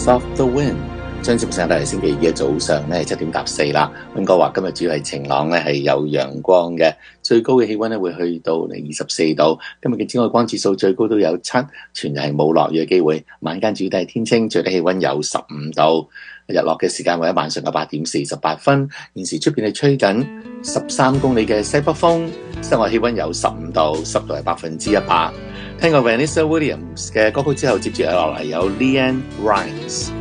of the Wind。將節目時間帶嚟星期二嘅早上咧7點4啦。溫哥華今日主要係晴朗咧，係有陽光嘅，最高嘅氣溫咧會去到24度。今日嘅紫外光指數最高都有7，全日係冇落雨嘅機會。晚間主要都係天清，最低氣溫有15度。日落嘅時間為喺晚上嘅8點48分。現時出邊係吹緊13公里嘅西北風，室外氣溫有15度，濕度係100%。聽過 Vanessa Williams 嘅歌曲之後，接住落嚟有 Leanne Rimes。